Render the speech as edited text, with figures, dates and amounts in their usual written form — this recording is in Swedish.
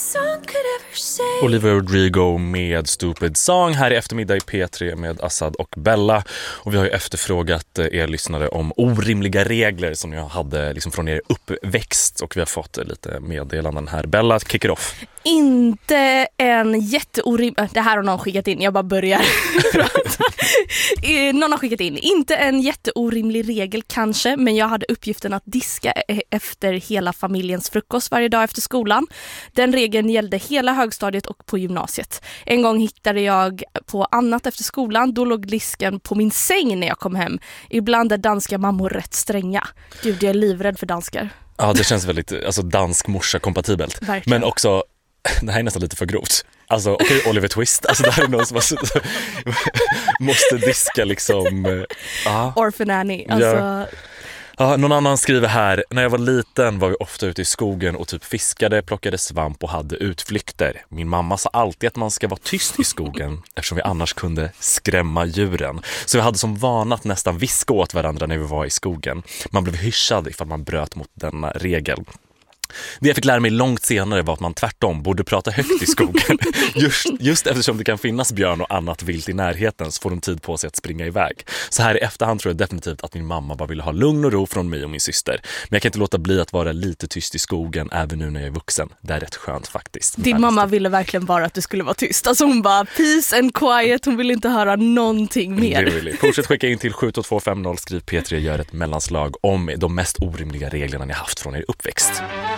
Olivia Rodrigo med Stupid Song här i eftermiddag i P3 med Assad och Bella. Och vi har ju efterfrågat er lyssnare om orimliga regler som ni hade liksom från er uppväxt. Och vi har fått lite meddelanden här. Bella, kick it off. Inte en jätteorimlig... Det här har någon skickat in, jag bara börjar prata. Någon har skickat in. Inte en jätteorimlig regel kanske, men jag hade uppgiften att diska efter hela familjens frukost varje dag efter skolan. Den regeln gällde hela högstadiet och på gymnasiet. En gång hittade jag på annat efter skolan. Då låg disken på min säng när jag kom hem. Ibland är danska mammor rätt stränga. Gud, jag är livrädd för danskar. Ja, det känns väldigt dansk morsa kompatibelt. Verkligen. Men också, det här är nästan lite för grovt. Alltså, okej, Oliver Twist. Alltså, det här är någon som måste diska liksom... Orphan Annie. Alltså... Ja. Ja, någon annan skriver här: när jag var liten var vi ofta ute i skogen och typ fiskade, plockade svamp och hade utflykter. Min mamma sa alltid att man ska vara tyst i skogen eftersom vi annars kunde skrämma djuren. Så vi hade som vana att nästan viska åt varandra när vi var i skogen. Man blev hyschad ifall man bröt mot denna regel. Det jag fick lära mig långt senare var att man tvärtom borde prata högt i skogen. Just eftersom det kan finnas björn och annat vilt i närheten så får de tid på sig att springa iväg. Så här i efterhand tror jag definitivt att min mamma bara ville ha lugn och ro från mig och min syster. Men jag kan inte låta bli att vara lite tyst i skogen även nu när jag är vuxen. Det är rätt skönt faktiskt. Din mamma ville verkligen bara att du skulle vara tyst. Alltså hon bara peace and quiet. Hon ville inte höra någonting mer. Really. Fortsätt skicka in till 72250. Skriv P3, gör ett mellanslag om de mest orimliga reglerna ni haft från er uppväxt.